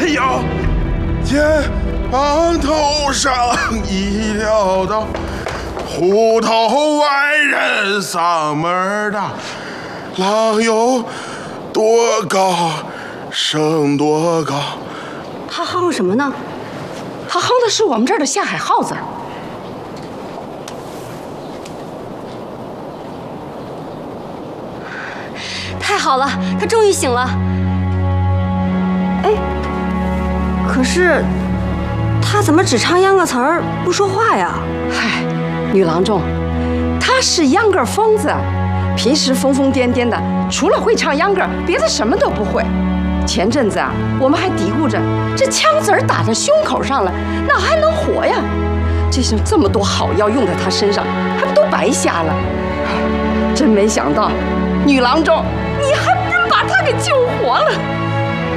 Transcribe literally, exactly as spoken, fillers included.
要肩膀头上一条道，虎头外人嗓门大，浪有多高声多高。 他哼什么呢？他哼的是我们这儿的下海号子。 太好了，他终于醒了。 哎，可是他怎么只唱秧歌词儿不说话呀？ 嗨，女郎中，他是秧歌疯子，平时疯疯癫癫的，除了会唱秧歌，别的什么都不会。前阵子啊，我们还嘀咕着，这枪子儿打在胸口上了，哪还能活呀？这是这么多好药用在他身上，还不都白瞎了？真没想到，女郎中，你还真把他给救活了。